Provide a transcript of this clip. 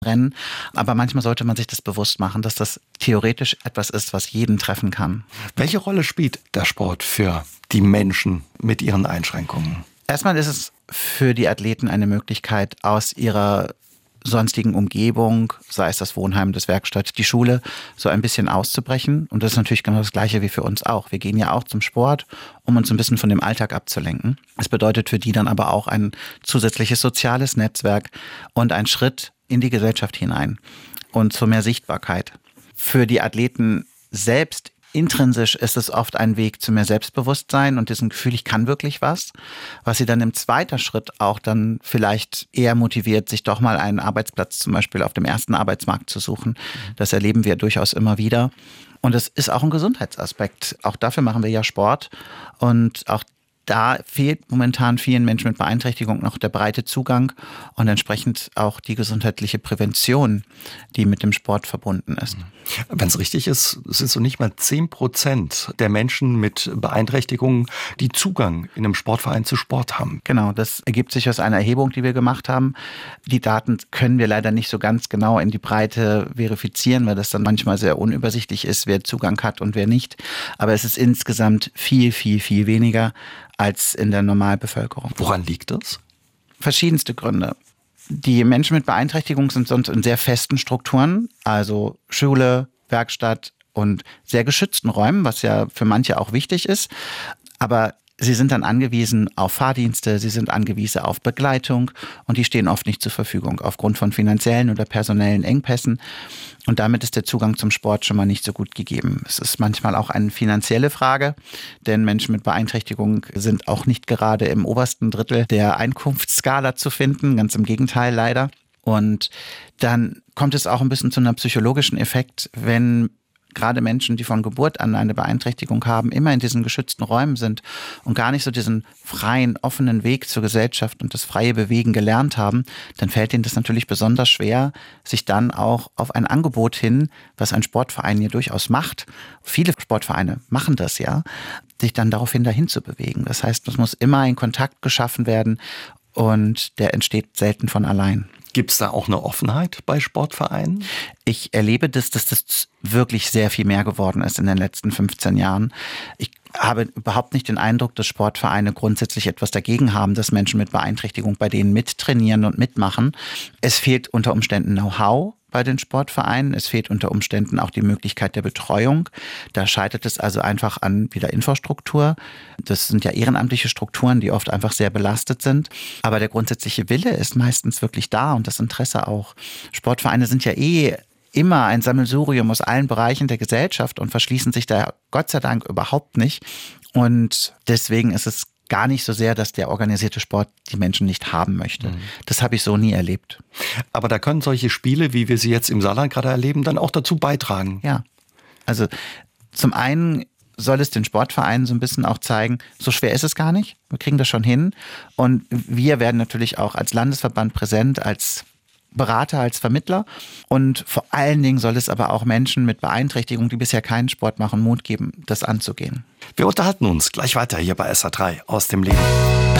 rennen. Aber manchmal sollte man sich das bewusst machen, dass das theoretisch etwas ist, was jeden treffen kann. Welche Rolle spielt der Sport für die Menschen mit ihren Einschränkungen? Erstmal ist es für die Athleten eine Möglichkeit, aus ihrer sonstigen Umgebung, sei es das Wohnheim, das Werkstatt, die Schule, so ein bisschen auszubrechen. Und das ist natürlich genau das Gleiche wie für uns auch. Wir gehen ja auch zum Sport, um uns ein bisschen von dem Alltag abzulenken. Es bedeutet für die dann aber auch ein zusätzliches soziales Netzwerk und ein Schritt in die Gesellschaft hinein und zu mehr Sichtbarkeit. Für die Athleten selbst intrinsisch ist es oft ein Weg zu mehr Selbstbewusstsein und diesem Gefühl, ich kann wirklich was sie dann im zweiten Schritt auch dann vielleicht eher motiviert, sich doch mal einen Arbeitsplatz zum Beispiel auf dem ersten Arbeitsmarkt zu suchen. Das erleben wir durchaus immer wieder. Und es ist auch ein Gesundheitsaspekt. Auch dafür machen wir ja Sport. Und auch da fehlt momentan vielen Menschen mit Beeinträchtigung noch der breite Zugang und entsprechend auch die gesundheitliche Prävention, die mit dem Sport verbunden ist. Wenn es richtig ist, es ist so nicht mal 10% der Menschen mit Beeinträchtigungen, die Zugang in einem Sportverein zu Sport haben. Genau, das ergibt sich aus einer Erhebung, die wir gemacht haben. Die Daten können wir leider nicht so ganz genau in die Breite verifizieren, weil das dann manchmal sehr unübersichtlich ist, wer Zugang hat und wer nicht. Aber es ist insgesamt viel, viel, viel weniger als in der Normalbevölkerung. Woran liegt das? Verschiedenste Gründe. Die Menschen mit Beeinträchtigung sind sonst in sehr festen Strukturen, also Schule, Werkstatt und sehr geschützten Räumen, was ja für manche auch wichtig ist. Aber sie sind dann angewiesen auf Fahrdienste, sie sind angewiesen auf Begleitung und die stehen oft nicht zur Verfügung aufgrund von finanziellen oder personellen Engpässen. Und damit ist der Zugang zum Sport schon mal nicht so gut gegeben. Es ist manchmal auch eine finanzielle Frage, denn Menschen mit Beeinträchtigung sind auch nicht gerade im obersten Drittel der Einkunftsskala zu finden, ganz im Gegenteil leider. Und dann kommt es auch ein bisschen zu einem psychologischen Effekt, wenn gerade Menschen, die von Geburt an eine Beeinträchtigung haben, immer in diesen geschützten Räumen sind und gar nicht so diesen freien, offenen Weg zur Gesellschaft und das freie Bewegen gelernt haben, dann fällt ihnen das natürlich besonders schwer, sich dann auch auf ein Angebot hin, was ein Sportverein hier durchaus macht. Viele Sportvereine machen das ja, sich dann daraufhin dahin zu bewegen. Das heißt, es muss immer ein Kontakt geschaffen werden und der entsteht selten von allein. Gibt es da auch eine Offenheit bei Sportvereinen? Ich erlebe dass das wirklich sehr viel mehr geworden ist in den letzten 15 Jahren. Ich habe überhaupt nicht den Eindruck, dass Sportvereine grundsätzlich etwas dagegen haben, dass Menschen mit Beeinträchtigung bei denen mittrainieren und mitmachen. Es fehlt unter Umständen Know-how bei den Sportvereinen. Es fehlt unter Umständen auch die Möglichkeit der Betreuung. Da scheitert es also einfach an wieder Infrastruktur. Das sind ja ehrenamtliche Strukturen, die oft einfach sehr belastet sind. Aber der grundsätzliche Wille ist meistens wirklich da und das Interesse auch. Sportvereine sind ja immer ein Sammelsurium aus allen Bereichen der Gesellschaft und verschließen sich da Gott sei Dank überhaupt nicht. Und deswegen ist es gar nicht so sehr, dass der organisierte Sport die Menschen nicht haben möchte. Das habe ich so nie erlebt. Aber da können solche Spiele, wie wir sie jetzt im Saarland gerade erleben, dann auch dazu beitragen. Ja, also zum einen soll es den Sportvereinen so ein bisschen auch zeigen, so schwer ist es gar nicht, wir kriegen das schon hin. Und wir werden natürlich auch als Landesverband präsent, als Berater, als Vermittler. Und vor allen Dingen soll es aber auch Menschen mit Beeinträchtigung, die bisher keinen Sport machen, Mut geben, das anzugehen. Wir unterhalten uns gleich weiter hier bei SA3 aus dem Leben.